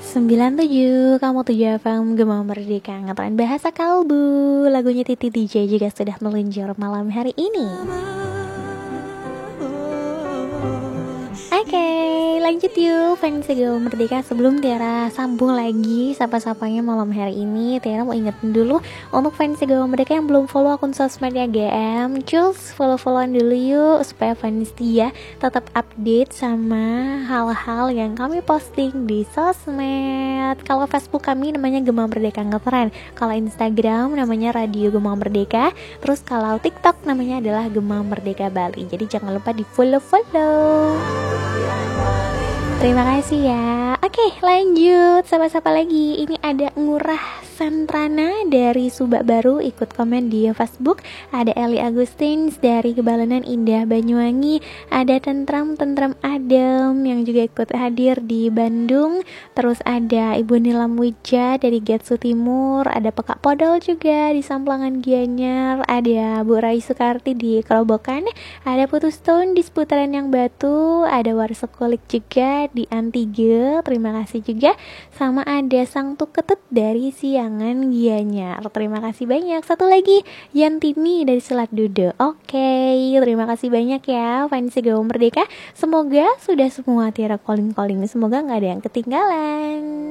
97, kamu 7 FM Gema Merdeka Ngetren Bahasa Kalbu. Lagunya Titi DJ juga sudah meluncur malam hari ini. Oke, lanjut yuk fans Gema Merdeka. Sebelum Tiara sambung lagi sapa-sapanya malam hari ini, Tiara mau ingetin dulu untuk fans Gema Merdeka yang belum follow akun sosmednya GM, cus follow-followan dulu yuk supaya fans dia tetap update sama hal-hal yang kami posting di sosmed. Kalau Facebook kami namanya Gema Merdeka Ngetren, kalau Instagram namanya Radio Gema Merdeka, terus kalau TikTok namanya adalah Gema Merdeka Bali. Jadi jangan lupa di follow-follow. Terima kasih ya. Oke, lanjut. Sapa-sapa lagi. Ini ada Ngurah Santrana dari Subak Baru ikut komen di Facebook. Ada Eli Agustins dari Kebalenan Indah Banyuwangi. Ada Tentram Adem yang juga ikut hadir di Bandung. Terus ada Ibu Nilam Wija dari Getsu Timur. Ada Pekak Podol juga di Samplangan Gianyar. Ada Bu Rai Sukarti di Kerobokan. Ada Putu Stone di seputaran Yang Batu. Ada Warsekolik juga di Antige. Terima kasih juga. Sama ada Sang Tuketut dari Siangan Gianyar. Terima kasih banyak. Satu lagi Yantini dari Selat Dudo. Oke, terima kasih banyak ya fans Gema Merdeka. Semoga sudah semua Tiara calling. Semoga gak ada yang ketinggalan.